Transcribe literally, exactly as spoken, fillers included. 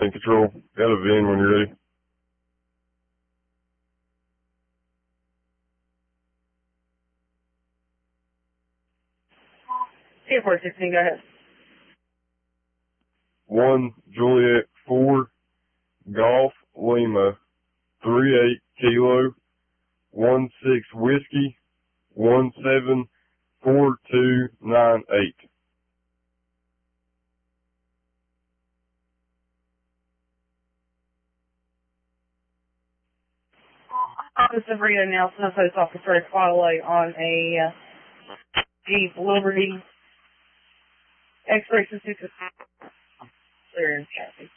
ten control. Got a V I N when you're ready. ten four sixteen, go ahead. One Juliet four Golf Lima three eight Kilo one six Whiskey one seven four two nine eight. Officer Rita Nelson, Post Officer Quadaway on a uh, Jeep Liberty X-ray certificate. Clearance, Kathy.